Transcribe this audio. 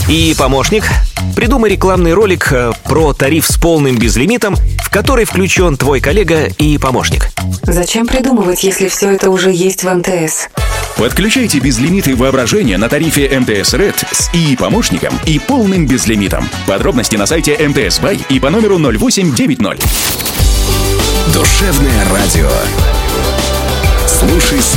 И помощник. Придумай рекламный ролик про тариф с полным безлимитом, в который включен твой коллега и помощник. Зачем придумывать, если все это уже есть в МТС? Подключайте безлимиты воображения на тарифе МТС Red с ИИ-помощником и полным безлимитом. Подробности на сайте МТС Бай и по номеру 0890. Душевное радио. Слушай